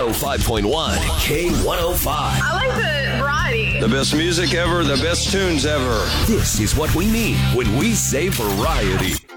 105.1 K105. I like the variety. The best music ever, the best tunes ever. This is what we mean when we say variety.